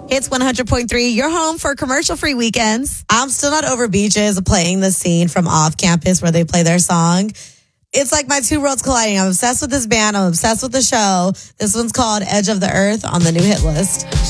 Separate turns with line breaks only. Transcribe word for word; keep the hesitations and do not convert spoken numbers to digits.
Hits one hundred point three, your home for commercial-free weekends. I'm still not over Beaches playing the scene from Off Campus where they play their song. It's like my two worlds colliding. I'm obsessed with this band. I'm obsessed with the show. This one's called Edge of the Earth on the new hit list.